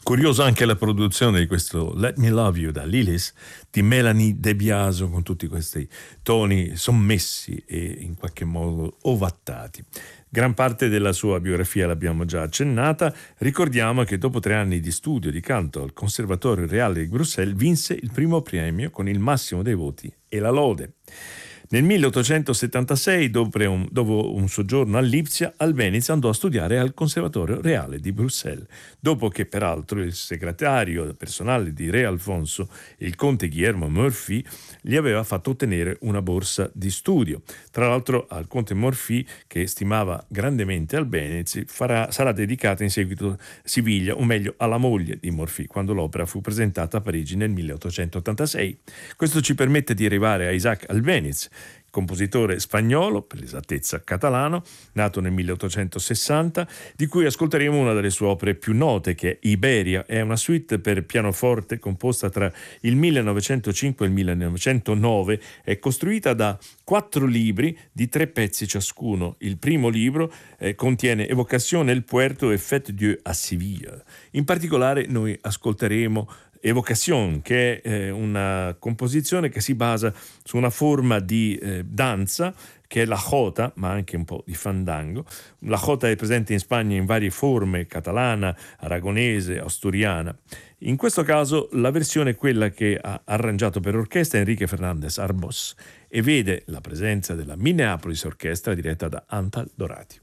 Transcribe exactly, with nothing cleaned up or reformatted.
Curiosa anche la produzione di questo Let Me Love You da Lilith di Melanie De Biasio, con tutti questi toni sommessi e in qualche modo ovattati. Gran parte della sua biografia l'abbiamo già accennata. Ricordiamo che dopo tre anni di studio di canto al Conservatorio Reale di Bruxelles vinse il primo premio con il massimo dei voti e la lode. Nel milleottocentosettantasei, dopo un, dopo un soggiorno a Lipsia, Albéniz andò a studiare al Conservatorio Reale di Bruxelles, dopo che peraltro il segretario personale di Re Alfonso, il conte Guillermo Murphy, gli aveva fatto ottenere una borsa di studio. Tra l'altro al conte Murphy, che stimava grandemente Albéniz, farà, sarà dedicata in seguito Siviglia, o meglio alla moglie di Murphy, quando l'opera fu presentata a Parigi nel milleottocentottantasei. Questo ci permette di arrivare a Isaac Albéniz, compositore spagnolo, per l'esattezza catalano, nato nel milleottocentosessanta, di cui ascolteremo una delle sue opere più note, che è Iberia. È una suite per pianoforte composta tra il millenovecentocinque e il millenovecentonove, è costruita da quattro libri di tre pezzi ciascuno. Il primo libro eh, contiene Evocation el Puerto e Fête Dieu à Sevilla. In particolare noi ascolteremo Evocation, che è eh, una composizione che si basa su una forma di eh, danza che è la jota, ma anche un po' di fandango. La jota è presente in Spagna in varie forme, catalana, aragonese, asturiana. In questo caso la versione è quella che ha arrangiato per orchestra Enrique Fernández Arbós e vede la presenza della Minneapolis Orchestra diretta da Antal Dorati.